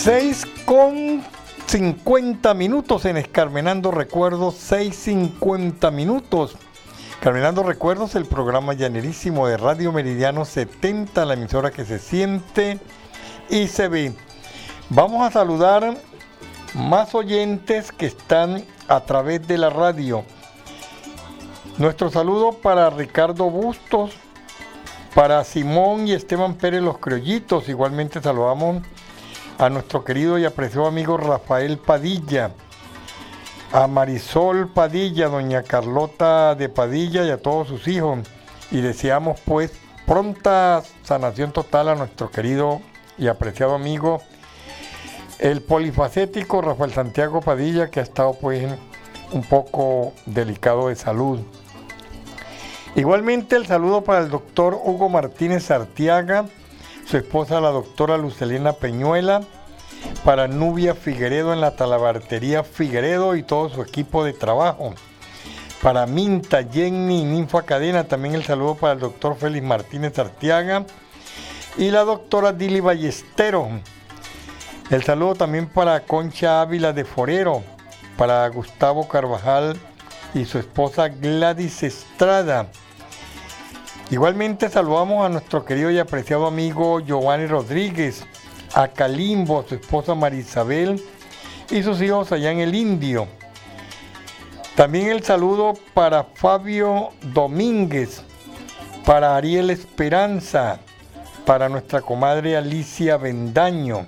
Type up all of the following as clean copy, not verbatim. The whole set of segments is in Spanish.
6:50 en Escarmenando Recuerdos, 6:50. Escarmenando Recuerdos, el programa llanerísimo de Radio Meridiano 70, la emisora que se siente y se ve. Vamos a saludar más oyentes que están a través de la radio. Nuestro saludo para Ricardo Bustos, para Simón y Esteban Pérez los Criollitos. Igualmente saludamos a nuestro querido y apreciado amigo Rafael Padilla, a Marisol Padilla, doña Carlota de Padilla y a todos sus hijos. Y deseamos pues pronta sanación total a nuestro querido y apreciado amigo, el polifacético Rafael Santiago Padilla, que ha estado pues un poco delicado de salud. Igualmente el saludo para el doctor Hugo Martínez Artiaga, su esposa la doctora Lucelena Peñuela, para Nubia Figueredo en la Talabartería Figueredo y todo su equipo de trabajo, para Minta, Jenny y Ninfa Cadena. También el saludo para el doctor Félix Martínez Artiaga y la doctora Dili Ballestero. El saludo también para Concha Ávila de Forero, para Gustavo Carvajal y su esposa Gladys Estrada. Igualmente saludamos a nuestro querido y apreciado amigo Giovanni Rodríguez, a Calimbo, su esposa Marisabel y sus hijos allá en el Indio. También el saludo para Fabio Domínguez, para Ariel Esperanza, para nuestra comadre Alicia Bendaño,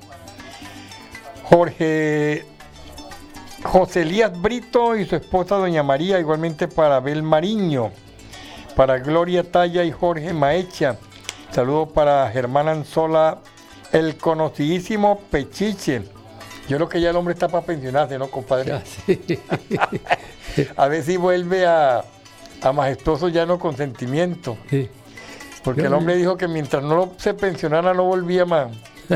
José Elías Brito y su esposa doña María, igualmente para Abel Mariño, para Gloria Talla y Jorge Maecha. Saludo para Germán Anzola, el conocidísimo Pechiche. Yo creo que ya el hombre está para pensionarse, ¿no, compadre? Ya, sí. A ver si vuelve a majestuoso llano consentimiento. Sí. Porque el hombre dijo que mientras no se pensionara no volvía más.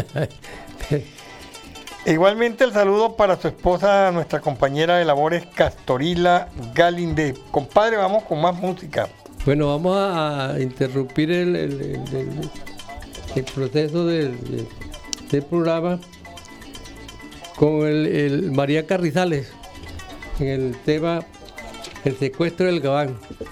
Igualmente el saludo para su esposa, nuestra compañera de labores, Castorila Galinde. Compadre, vamos con más música. Bueno, vamos a interrumpir el proceso del programa con el María Carrizales en el tema El secuestro del Gabán.